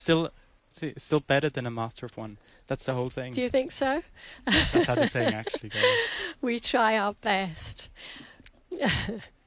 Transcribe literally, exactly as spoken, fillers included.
Still, see, still better than a master of one. That's the whole thing. Do you think so? That's how the saying actually goes. We try our best.